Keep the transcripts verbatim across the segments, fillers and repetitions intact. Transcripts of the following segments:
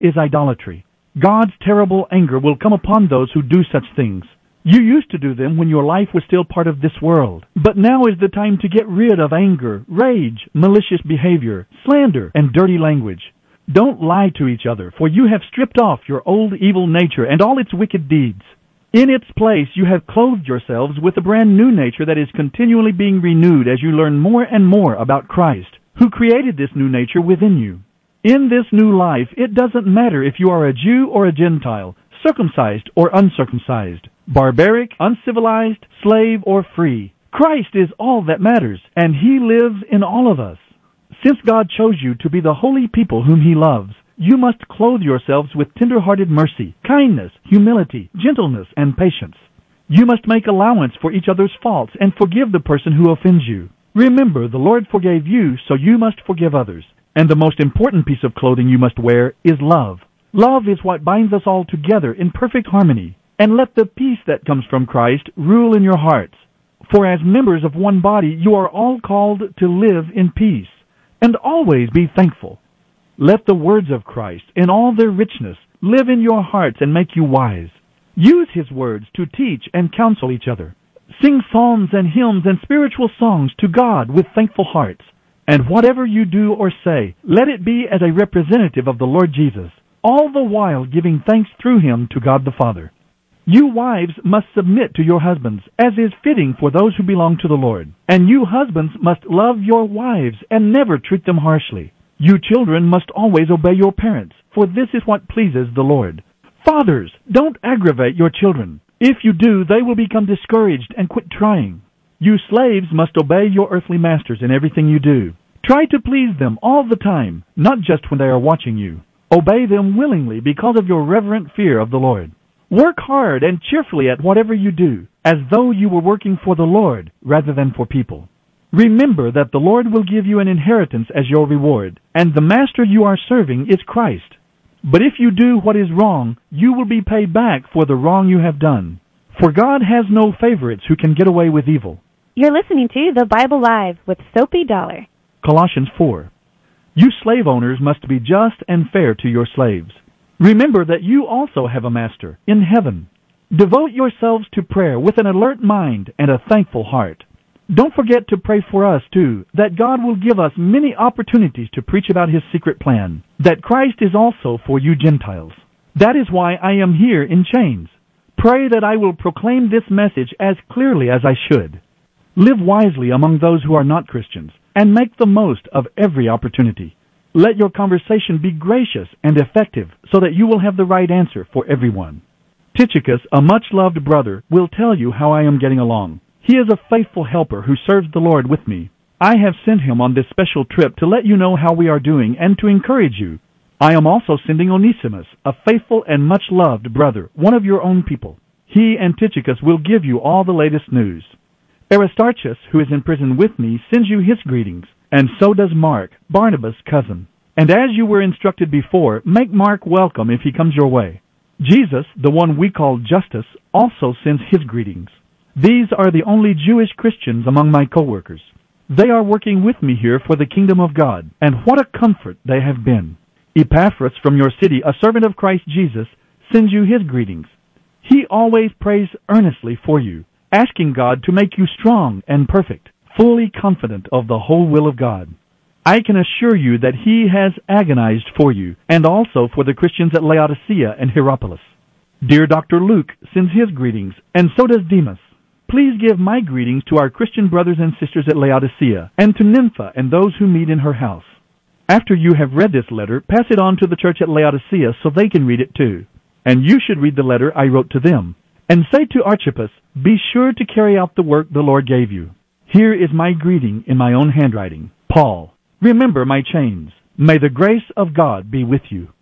is idolatry. God's terrible anger will come upon those who do such things. You used to do them when your life was still part of this world. But now is the time to get rid of anger, rage, malicious behavior, slander, and dirty language. Don't lie to each other, for you have stripped off your old evil nature and all its wicked deeds. In its place you have clothed yourselves with a brand new nature that is continually being renewed as you learn more and more about Christ, who created this new nature within you. In this new life, it doesn't matter if you are a Jew or a Gentile, circumcised or uncircumcised, barbaric, uncivilized, slave or free. Christ is all that matters, and He lives in all of us. Since God chose you to be the holy people whom He loves, you must clothe yourselves with tender-hearted mercy, kindness, humility, gentleness, and patience. You must make allowance for each other's faults and forgive the person who offends you. Remember, the Lord forgave you, so you must forgive others. And the most important piece of clothing you must wear is love. Love is what binds us all together in perfect harmony. And let the peace that comes from Christ rule in your hearts. For as members of one body, you are all called to live in peace. And always be thankful. Let the words of Christ, in all their richness, live in your hearts and make you wise. Use His words to teach and counsel each other. Sing psalms and hymns and spiritual songs to God with thankful hearts. And whatever you do or say, let it be as a representative of the Lord Jesus, all the while giving thanks through Him to God the Father. You wives must submit to your husbands, as is fitting for those who belong to the Lord. And you husbands must love your wives and never treat them harshly. You children must always obey your parents, for this is what pleases the Lord. Fathers, don't aggravate your children. If you do, they will become discouraged and quit trying. You slaves must obey your earthly masters in everything you do. Try to please them all the time, not just when they are watching you. Obey them willingly because of your reverent fear of the Lord. Work hard and cheerfully at whatever you do, as though you were working for the Lord rather than for people. Remember that the Lord will give you an inheritance as your reward, and the master you are serving is Christ. But if you do what is wrong, you will be paid back for the wrong you have done. For God has no favorites who can get away with evil. You're listening to The Bible Live with Soapy Dollar. Colossians four. You slave owners must be just and fair to your slaves. Remember that you also have a master in heaven. Devote yourselves to prayer with an alert mind and a thankful heart. Don't forget to pray for us, too, that God will give us many opportunities to preach about His secret plan, that Christ is also for you Gentiles. That is why I am here in chains. Pray that I will proclaim this message as clearly as I should. Live wisely among those who are not Christians, and make the most of every opportunity. Let your conversation be gracious and effective so that you will have the right answer for everyone. Tychicus, a much-loved brother, will tell you how I am getting along. He is a faithful helper who serves the Lord with me. I have sent him on this special trip to let you know how we are doing and to encourage you. I am also sending Onesimus, a faithful and much-loved brother, one of your own people. He and Tychicus will give you all the latest news. Aristarchus, who is in prison with me, sends you his greetings, and so does Mark, Barnabas' cousin. And as you were instructed before, make Mark welcome if he comes your way. Jesus, the one we call Justus, also sends his greetings. These are the only Jewish Christians among my co-workers. They are working with me here for the kingdom of God, and what a comfort they have been. Epaphras from your city, a servant of Christ Jesus, sends you his greetings. He always prays earnestly for you, asking God to make you strong and perfect, fully confident of the whole will of God. I can assure you that he has agonized for you, and also for the Christians at Laodicea and Hierapolis. Dear Doctor Luke sends his greetings, and so does Demas. Please give my greetings to our Christian brothers and sisters at Laodicea, and to Nympha and those who meet in her house. After you have read this letter, pass it on to the church at Laodicea so they can read it too. And you should read the letter I wrote to them. And say to Archippus, be sure to carry out the work the Lord gave you. Here is my greeting in my own handwriting. Paul. Remember my chains. May the grace of God be with you.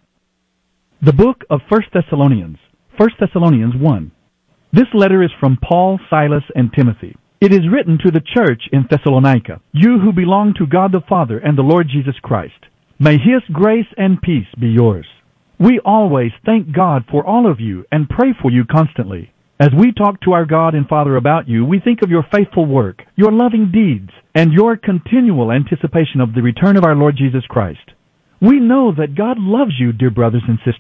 The book of First Thessalonians. First Thessalonians one. This letter is from Paul, Silas, and Timothy. It is written to the church in Thessalonica, you who belong to God the Father and the Lord Jesus Christ. May His grace and peace be yours. We always thank God for all of you and pray for you constantly. As we talk to our God and Father about you, we think of your faithful work, your loving deeds, and your continual anticipation of the return of our Lord Jesus Christ. We know that God loves you, dear brothers and sisters.